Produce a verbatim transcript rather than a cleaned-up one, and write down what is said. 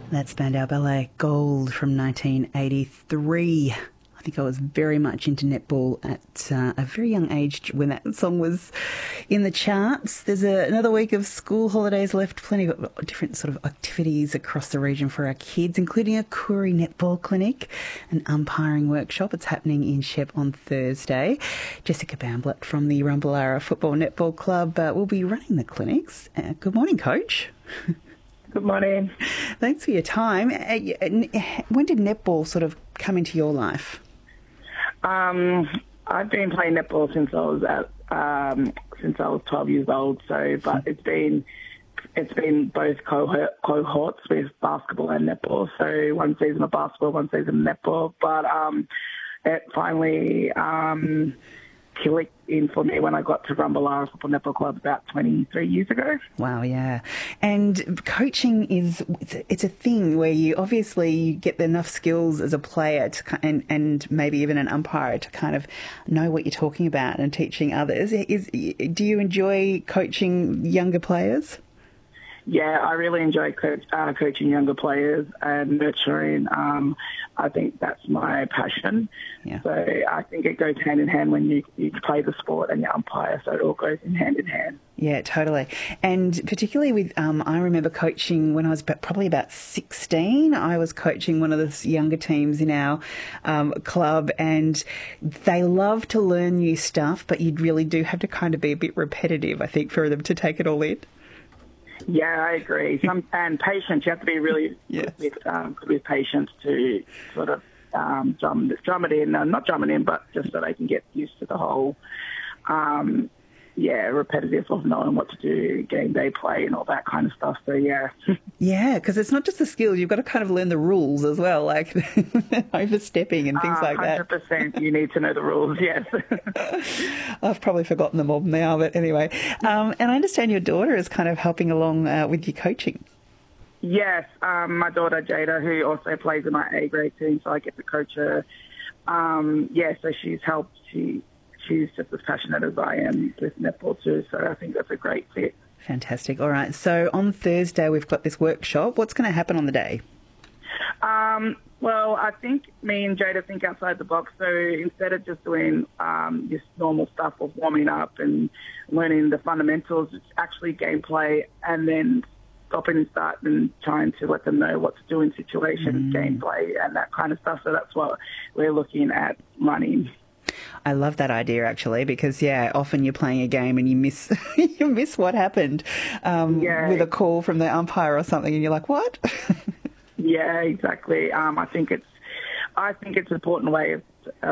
That's Spandau Ballet Gold from nineteen eighty-three. I think I was very much into netball at uh, a very young age when that song was in the charts. There's a, another week of school holidays left, plenty of different sort of activities across the region for our kids, including a Koori netball clinic, an umpiring workshop. It's happening in Shep on Thursday. Jessica Bamblett from the Rumballara Football Netball Club uh, will be running the clinics. Uh, good morning, Coach. Good morning. Thanks for your time. When did netball sort of come into your life? Um, I've been playing netball since I was at um, since I was twelve years old. So, but it's been it's been both cohort, cohorts with basketball and netball. So one season of basketball, one season of netball. But um, it finally um, clicked in for me when I got to Rumballara Football Netball Club about twenty-three years ago. Wow, yeah. And coaching is, it's a, it's a thing where you obviously get enough skills as a player to, and, and maybe even an umpire to kind of know what you're talking about and teaching others. Is, do you enjoy coaching younger players? Yeah, I really enjoy coach, uh, coaching younger players and nurturing. Um, I think that's my passion. Yeah. So I think it goes hand in hand when you, you play the sport and you umpire, so it all goes in hand in hand. Yeah, totally. And particularly with, um, I remember coaching when I was about, probably about sixteen. I was coaching one of the younger teams in our um, club, and they love to learn new stuff, but you really do have to kind of be a bit repetitive, I think, for them to take it all in. Yeah, I agree. Some, and patience. You have to be really yes. good with, um, good with patience to sort of um, drum, drum it in. No, not drum it in, but just so they can get used to the whole, um, yeah, repetitive of knowing what to do, game day play and all that kind of stuff. So, yeah. Yeah, because it's not just the skills. You've got to kind of learn the rules as well, like overstepping and things uh, like that. one hundred percent you need to know the rules, yes. I've probably forgotten them all now, but anyway. Um, and I understand your daughter is kind of helping along uh, with your coaching. Yes, um, my daughter Jada, who also plays in my A grade team, so I get to coach her. Um, yeah, so she's helped. She She's just as passionate as I am with netball too, so I think that's a great fit. Fantastic. All right, so on Thursday we've got this workshop. What's going to happen on the day? Um, well, I think me and Jada think outside the box, so instead of just doing um, this normal stuff of warming up and learning the fundamentals, it's actually gameplay and then stopping and start and trying to let them know what to do in situations, mm. gameplay and that kind of stuff. So that's what we're looking at running. I love that idea actually, because yeah, often you're playing a game and you miss you miss what happened um, yeah. with a call from the umpire or something, and you're like, what? Yeah, exactly. Um, I think it's I think it's an important way of